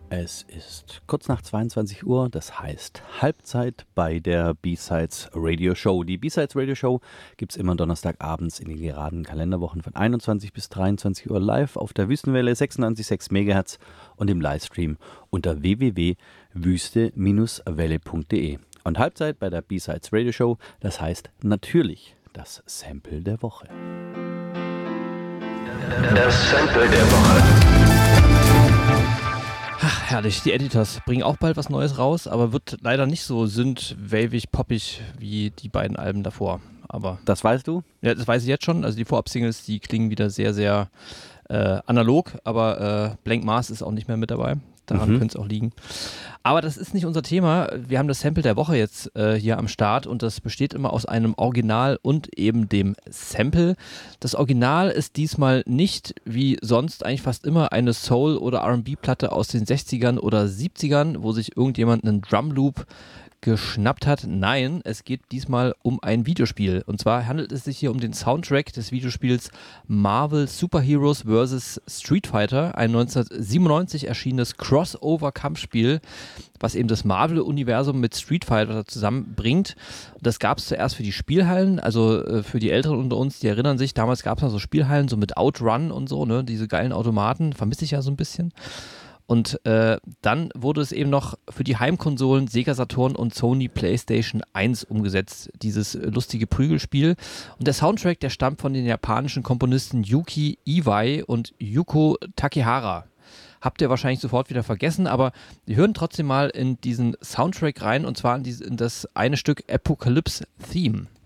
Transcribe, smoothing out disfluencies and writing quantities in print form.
Es ist kurz nach 22 Uhr, das heißt Halbzeit bei der B-Sides Radio Show. Die B-Sides Radio Show gibt es immer donnerstagabends in den geraden Kalenderwochen von 21 bis 23 Uhr live auf der Wüstenwelle 96,6 MHz und im Livestream unter www.wüste-welle.de. Und Halbzeit bei der B-Sides Radio Show, das heißt natürlich das Sample der Woche. Das Sample der Woche. Ach, herrlich. Die Editors bringen auch bald was Neues raus, aber wird leider nicht so synth-wavig, poppig wie die beiden Alben davor. Aber das weißt du? Ja, das weiß ich jetzt schon. Also die Vorab-Singles, die klingen wieder sehr, sehr analog, aber Blank Mars ist auch nicht mehr mit dabei. Daran könnte es auch liegen. Aber das ist nicht unser Thema. Wir haben das Sample der Woche jetzt hier am Start und das besteht immer aus einem Original und eben dem Sample. Das Original ist diesmal nicht wie sonst eigentlich fast immer eine Soul- oder R&B-Platte aus den 60ern oder 70ern, wo sich irgendjemand einen Drumloop geschnappt hat. Nein, es geht diesmal um ein Videospiel. Und zwar handelt es sich hier um den Soundtrack des Videospiels Marvel Super Heroes vs. Street Fighter, ein 1997 erschienenes Crossover-Kampfspiel, was eben das Marvel-Universum mit Street Fighter zusammenbringt. Das gab es zuerst für die Spielhallen, also für die Älteren unter uns, die erinnern sich, damals gab es noch so Spielhallen, so mit Outrun und so, ne, diese geilen Automaten, vermisse ich ja so ein bisschen. Und dann wurde es eben noch für die Heimkonsolen Sega Saturn und Sony PlayStation 1 umgesetzt, dieses lustige Prügelspiel. Und der Soundtrack, der stammt von den japanischen Komponisten Yuki Iwai und Yuko Takehara. Habt ihr wahrscheinlich sofort wieder vergessen, aber wir hören trotzdem mal in diesen Soundtrack rein, und zwar in das eine Stück Apocalypse Theme.